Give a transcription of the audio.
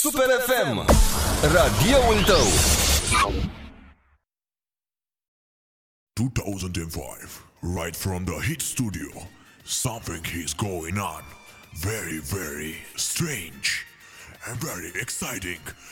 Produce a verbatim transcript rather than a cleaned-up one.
Super F M, radioul tău. two thousand five, right from the hit studio, something is going on. Very, very strange and very exciting.